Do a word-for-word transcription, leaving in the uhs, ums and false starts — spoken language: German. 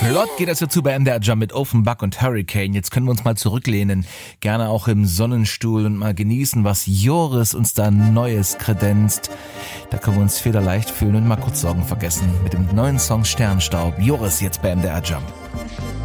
Flott geht das dazu bei M D R Jump mit Offenbach und Hurricane. Jetzt können wir uns mal zurücklehnen, gerne auch im Sonnenstuhl und mal genießen, was Joris uns da Neues kredenzt. Da können wir uns federleicht fühlen und mal kurz Sorgen vergessen mit dem neuen Song Sternstaub. Joris jetzt bei M D R Jump.